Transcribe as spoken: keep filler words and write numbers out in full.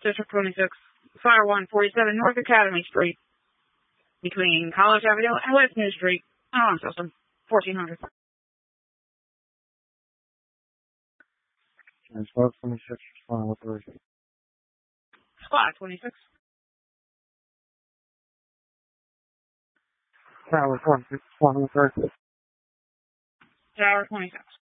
District twenty-six, Fire one forty-seven North Academy Street, between College Avenue and West New Street. Alarm system, fourteen hundred. And Squad twenty-six, respond with the Squad twenty-six. Tower twenty-six, respond with the Tower twenty-six.